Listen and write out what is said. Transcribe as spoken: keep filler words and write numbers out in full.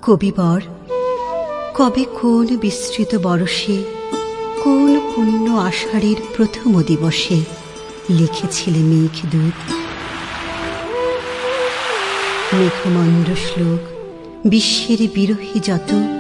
কবিবর কবে কোন বিস্তৃত বরষে কোন পুণ্য আষাঢ়ের প্রথম দিবসে লিখেছিলে মেঘদূত। মেঘমন্দ্র শ্লোক বিশ্বের বিরোহী যত